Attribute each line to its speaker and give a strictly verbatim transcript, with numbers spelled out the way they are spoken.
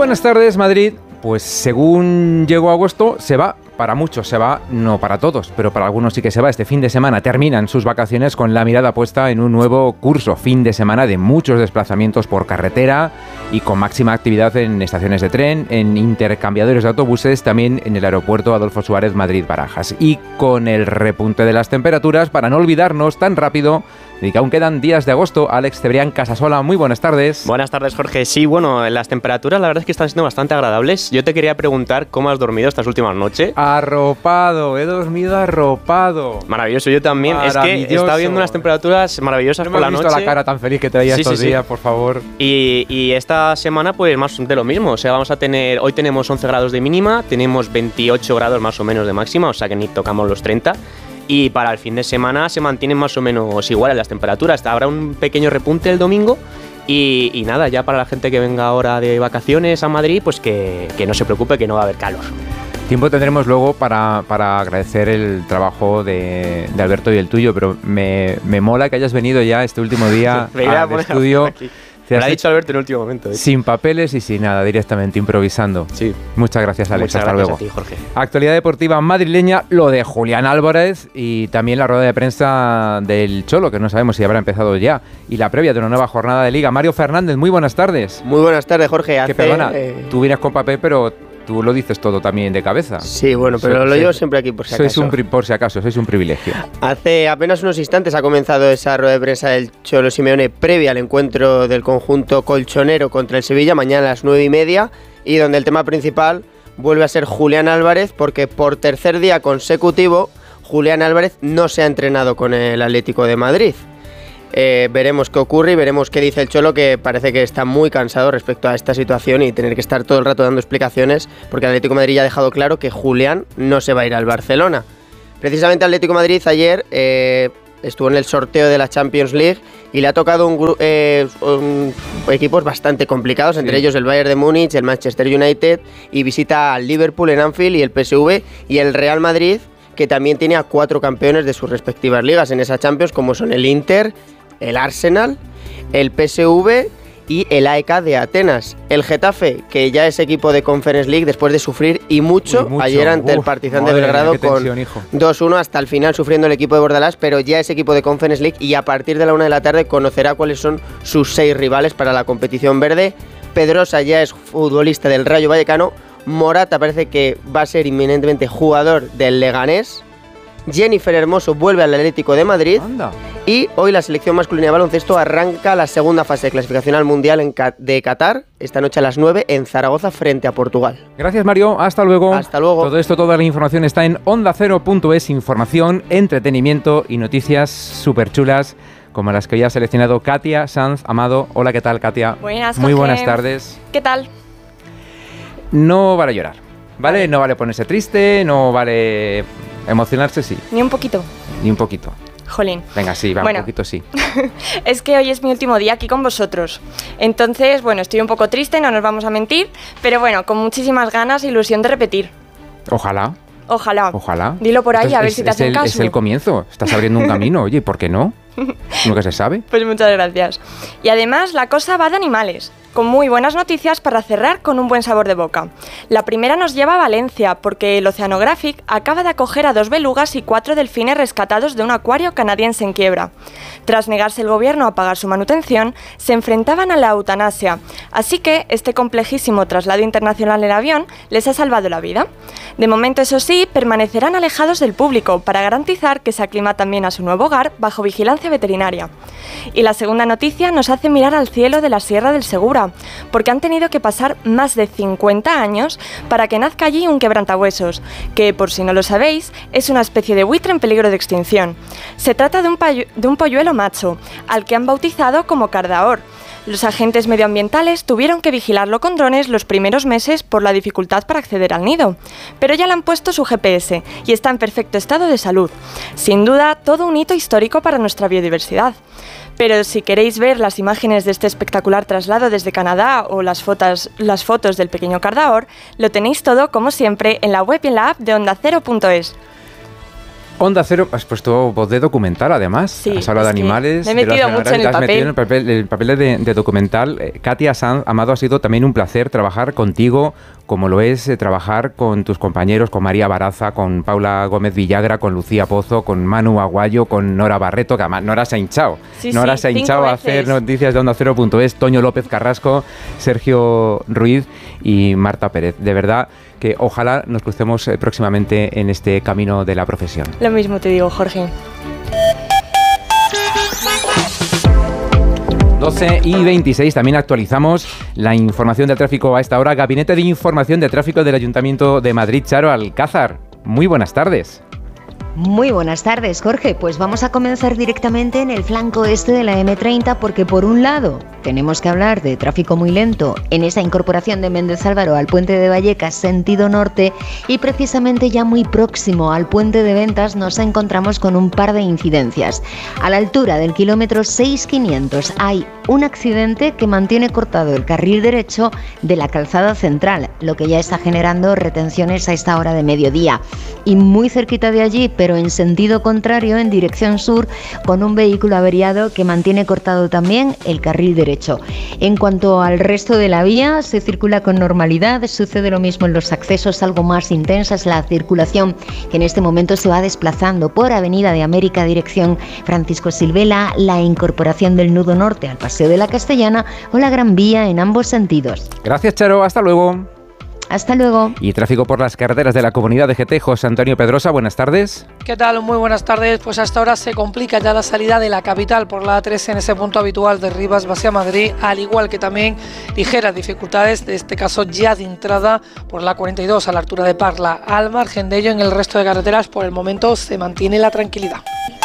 Speaker 1: buenas tardes, Madrid. Pues según llegó agosto, se va. Para muchos se va, no para todos, pero para algunos sí que se va. Este fin de semana terminan sus vacaciones con la mirada puesta en un nuevo curso. Fin de semana de muchos desplazamientos por carretera y con máxima actividad en estaciones de tren, en intercambiadores de autobuses, también en el aeropuerto Adolfo Suárez Madrid-Barajas. Y con el repunte de las temperaturas, para no olvidarnos tan rápido de que aún quedan días de agosto. Alex Cebrián Casasola, muy buenas tardes.
Speaker 2: Buenas tardes, Jorge. Sí, bueno, las temperaturas la verdad es que están siendo bastante agradables. Yo te quería preguntar cómo has dormido estas últimas noches.
Speaker 1: Arropado, he dormido arropado.
Speaker 2: Maravilloso, yo también. Es que estaba viendo unas temperaturas maravillosas
Speaker 1: no
Speaker 2: por la
Speaker 1: noche.
Speaker 2: noche.
Speaker 1: No hemos visto la cara tan feliz que traía sí, estos sí, días, sí. por favor.
Speaker 2: Y, y esta semana pues más de lo mismo. O sea, vamos a tener, hoy tenemos once grados de mínima, tenemos veintiocho grados más o menos de máxima, o sea que ni tocamos los treinta. Y para el fin de semana se mantienen más o menos iguales las temperaturas. Habrá un pequeño repunte el domingo y, y nada, ya para la gente que venga ahora de vacaciones a Madrid, pues que, que no se preocupe, que no va a haber calor.
Speaker 1: Tiempo tendremos luego para, para agradecer el trabajo de, de Alberto y el tuyo, pero me, me mola que hayas venido ya este último día al estudio.
Speaker 2: Me lo ha dicho Alberto en el último momento. ¿eh?
Speaker 1: Sin papeles y sin nada, directamente, improvisando.
Speaker 2: Sí.
Speaker 1: Muchas gracias, Alex.
Speaker 2: Muchas
Speaker 1: Hasta
Speaker 2: gracias
Speaker 1: luego.
Speaker 2: a ti, Jorge.
Speaker 1: Actualidad deportiva madrileña, lo de Julián Álvarez y también la rueda de prensa del Cholo, que no sabemos si habrá empezado ya, y la previa de una nueva jornada de Liga. Mario Fernández, muy buenas tardes.
Speaker 3: Muy buenas tardes, Jorge.
Speaker 1: Que perdona, eh... tú vienes con papel, pero tú lo dices todo también de cabeza.
Speaker 3: Sí, bueno, pero soy, lo llevo siempre aquí por si
Speaker 1: sois
Speaker 3: acaso.
Speaker 1: Un, por si acaso, sois un privilegio.
Speaker 3: Hace apenas unos instantes ha comenzado esa rueda de prensa del Cholo Simeone previa al encuentro del conjunto colchonero contra el Sevilla, mañana a las nueve y media, y donde el tema principal vuelve a ser Julián Álvarez, porque por tercer día consecutivo Julián Álvarez no se ha entrenado con el Atlético de Madrid. Eh, veremos qué ocurre y veremos qué dice el Cholo, que parece que está muy cansado respecto a esta situación y tener que estar todo el rato dando explicaciones, porque el Atlético de Madrid ya ha dejado claro que Julián no se va a ir al Barcelona. Precisamente el Atlético de Madrid ayer eh, estuvo en el sorteo de la Champions League y le ha tocado un, eh, un, equipos bastante complicados, entre sí. ellos el Bayern de Múnich, el Manchester United, y visita al Liverpool en Anfield y el P S V y el Real Madrid, que también tiene a cuatro campeones de sus respectivas ligas en esa Champions, como son el Inter, el Arsenal, el P S V y el A E K de Atenas. El Getafe, que ya es equipo de Conference League después de sufrir y mucho, y mucho. ayer ante Uf, el Partizan de Belgrado con dos uno hasta el final sufriendo el equipo de Bordalás, pero ya es equipo de Conference League y a partir de la una de la tarde conocerá cuáles son sus seis rivales para la competición verde. Pedrosa ya es futbolista del Rayo Vallecano. Morata parece que va a ser inminentemente jugador del Leganés. Jennifer Hermoso vuelve al Atlético de Madrid. Anda. Y hoy la selección masculina de baloncesto arranca la segunda fase de clasificación al Mundial en Ca- de Qatar, esta noche a las nueve en Zaragoza frente a Portugal.
Speaker 1: Gracias, Mario, hasta luego.
Speaker 3: Hasta luego.
Speaker 1: Todo esto, toda la información está en onda cero punto es, información, entretenimiento y noticias súper chulas como las que hoy ha seleccionado Katia Sanz Amado. Hola, ¿qué tal, Katia?
Speaker 4: Buenas,
Speaker 1: Muy
Speaker 4: Jorge.
Speaker 1: buenas tardes.
Speaker 4: ¿Qué tal?
Speaker 1: No vale llorar, ¿vale? Vale. No vale ponerse triste, no vale emocionarse, sí.
Speaker 4: Ni un poquito.
Speaker 1: Ni un poquito.
Speaker 4: Jolín.
Speaker 1: Venga, sí, va,
Speaker 4: bueno,
Speaker 1: un poquito sí.
Speaker 4: Es que hoy es mi último día aquí con vosotros. Entonces, bueno, estoy un poco triste, no nos vamos a mentir, pero bueno, con muchísimas ganas e ilusión de repetir.
Speaker 1: Ojalá.
Speaker 4: Ojalá.
Speaker 1: Ojalá.
Speaker 4: Dilo por ahí,
Speaker 1: Entonces,
Speaker 4: a ver
Speaker 1: es,
Speaker 4: si te
Speaker 1: es
Speaker 4: hacen
Speaker 1: el,
Speaker 4: caso.
Speaker 1: Es el comienzo, estás abriendo un camino, oye, ¿por qué no? Nunca se sabe.
Speaker 4: Pues muchas gracias. Y además, la cosa va de animales, con muy buenas noticias para cerrar con un buen sabor de boca. La primera nos lleva a Valencia, porque el Oceanographic acaba de acoger a dos belugas y cuatro delfines rescatados de un acuario canadiense en quiebra. Tras negarse el gobierno a pagar su manutención, se enfrentaban a la eutanasia, así que este complejísimo traslado internacional en avión les ha salvado la vida. De momento, eso sí, permanecerán alejados del público para garantizar que se aclimatan bien a su nuevo hogar bajo vigilancia veterinaria. Y la segunda noticia nos hace mirar al cielo de la Sierra del Segura, porque han tenido que pasar más de cincuenta años para que nazca allí un quebrantahuesos, que, por si no lo sabéis, es una especie de buitre en peligro de extinción. Se trata de un, payu- de un polluelo macho, al que han bautizado como Cardaor. Los agentes medioambientales tuvieron que vigilarlo con drones los primeros meses por la dificultad para acceder al nido, pero ya le han puesto su G P S y está en perfecto estado de salud. Sin duda, todo un hito histórico para nuestra biodiversidad. Pero si queréis ver las imágenes de este espectacular traslado desde Canadá o las fotos, las fotos del pequeño Cardaor, lo tenéis todo, como siempre, en la web y en la app de onda cero punto es.
Speaker 1: Onda Cero, has puesto voz de documental además.
Speaker 4: Sí,
Speaker 1: has hablado de animales.
Speaker 4: Me he metido mucho en el
Speaker 1: has
Speaker 4: papel.
Speaker 1: metido en el papel, el papel de, de documental. Eh, Katia Sanz, Amado, ha sido también un placer trabajar contigo, como lo es eh, trabajar con tus compañeros, con María Baraza, con Paula Gómez Villagra, con Lucía Pozo, con Manu Aguayo, con Nora Barreto, que además Nora se ha hinchado.
Speaker 4: Sí,
Speaker 1: Nora
Speaker 4: sí,
Speaker 1: se ha hinchado a hacer noticias de Onda Cero punto es, Toño López Carrasco, Sergio Ruiz y Marta Pérez. De verdad que ojalá nos crucemos eh, próximamente en este camino de la profesión.
Speaker 4: Lo mismo te digo, Jorge.
Speaker 1: doce y veintiséis, también actualizamos la información del tráfico a esta hora. Gabinete de Información de Tráfico del Ayuntamiento de Madrid, Charo Alcázar. Muy buenas tardes.
Speaker 5: Muy buenas tardes, Jorge. Pues vamos a comenzar directamente en el flanco este de la eme treinta porque, por un lado, tenemos que hablar de tráfico muy lento en esa incorporación de Méndez Álvaro al puente de Vallecas, sentido norte, y precisamente ya muy próximo al puente de Ventas nos encontramos con un par de incidencias. A la altura del kilómetro seis quinientos hay un accidente que mantiene cortado el carril derecho de la calzada central, lo que ya está generando retenciones a esta hora de mediodía. Y muy cerquita de allí, pero en sentido contrario, en dirección sur, con un vehículo averiado que mantiene cortado también el carril derecho. En cuanto al resto de la vía, se circula con normalidad, sucede lo mismo en los accesos algo más intensas, la circulación que en este momento se va desplazando por Avenida de América, dirección Francisco Silvela, la incorporación del nudo norte al Paseo de la Castellana o la Gran Vía en ambos sentidos.
Speaker 1: Gracias, Charo, hasta luego.
Speaker 5: Hasta luego.
Speaker 1: Y tráfico por las carreteras de la Comunidad de G T, José Antonio Pedrosa, buenas tardes.
Speaker 6: ¿Qué tal? Muy buenas tardes. Pues hasta ahora se complica ya la salida de la capital por la A tres en ese punto habitual de Rivas hacia Madrid, al igual que también ligeras dificultades, de este caso ya de entrada por la cuarenta y dos a la altura de Parla. Al margen de ello, en el resto de carreteras por el momento se mantiene la tranquilidad.